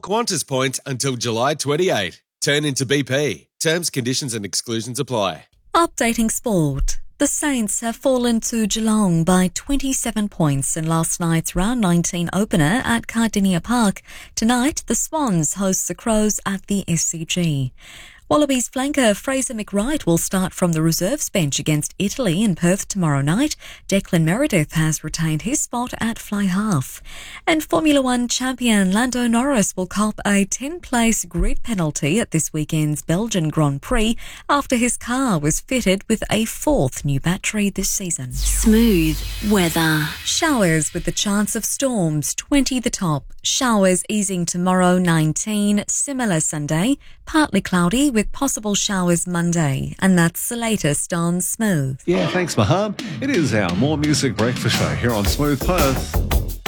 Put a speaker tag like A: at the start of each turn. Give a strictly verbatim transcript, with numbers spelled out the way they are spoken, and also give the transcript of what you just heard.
A: Qantas points until July twenty-eighth. Turn into B P. Terms, conditions and exclusions apply.
B: Updating sport. The Saints have fallen to Geelong by twenty-seven points in last night's round nineteen opener at Cardinia Park. Tonight, the Swans host the Crows at the S C G. Wallabies flanker Fraser McWright will start from the reserves bench against Italy in Perth tomorrow night. Declan Meredith has retained his spot at fly half. And Formula One champion Lando Norris will cop a ten-place grid penalty at this weekend's Belgian Grand Prix after his car was fitted with a fourth new battery this season.
C: Smooth weather.
B: Showers with the chance of storms, twenty the top. Showers easing tomorrow, nineteen. Similar Sunday, partly cloudy with possible showers Monday. And that's the latest on Smooth.
D: Yeah, thanks, Maham. It is our More Music Breakfast Show here on Smooth Perth.